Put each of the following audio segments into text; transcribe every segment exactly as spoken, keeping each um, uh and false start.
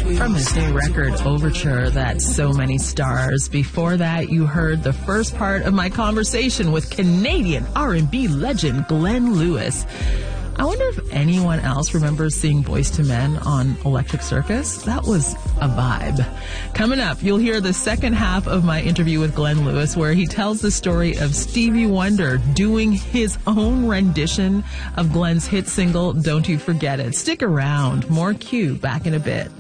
From his new record, Overture, That's So Many Stars. Before that, you heard the first part of my conversation with Canadian R and B legend Glenn Lewis. I wonder if anyone else remembers seeing Boyz two Men on Electric Circus. That was a vibe. Coming up, you'll hear the second half of my interview with Glenn Lewis, where he tells the story of Stevie Wonder doing his own rendition of Glenn's hit single, Don't You Forget It. Stick around. More Q back in a bit.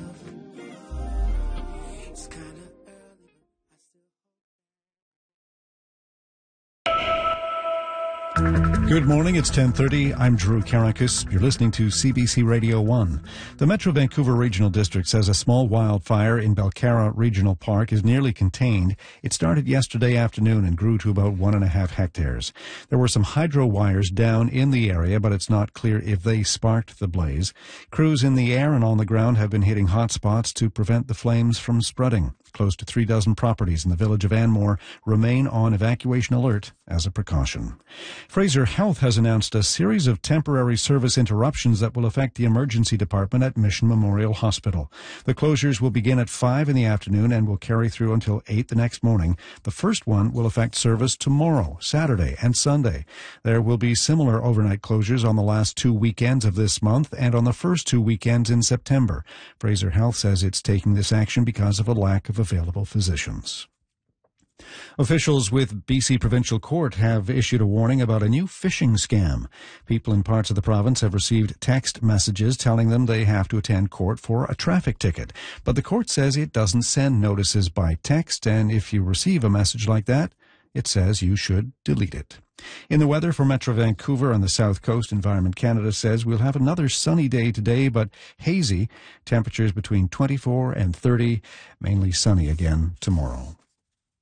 Good morning, it's ten thirty. I'm Drew Karakis. You're listening to C B C Radio one. The Metro Vancouver Regional District says a small wildfire in Belcarra Regional Park is nearly contained. It started yesterday afternoon and grew to about one and a half hectares. There were some hydro wires down in the area, but it's not clear if they sparked the blaze. Crews in the air and on the ground have been hitting hot spots to prevent the flames from spreading. Close to three dozen properties in the village of Anmore remain on evacuation alert as a precaution. Fraser Health has announced a series of temporary service interruptions that will affect the emergency department at Mission Memorial Hospital. The closures will begin at five in the afternoon and will carry through until eight the next morning. The first one will affect service tomorrow, Saturday, and Sunday. There will be similar overnight closures on the last two weekends of this month and on the first two weekends in September. Fraser Health says it's taking this action because of a lack of available physicians. Officials with B C Provincial Court have issued a warning about a new phishing scam. People in parts of the province have received text messages telling them they have to attend court for a traffic ticket. But the court says it doesn't send notices by text, and if you receive a message like that, it says you should delete it. In the weather for Metro Vancouver on the South Coast, Environment Canada says we'll have another sunny day today, but hazy. Temperatures between twenty-four and thirty, mainly sunny again tomorrow.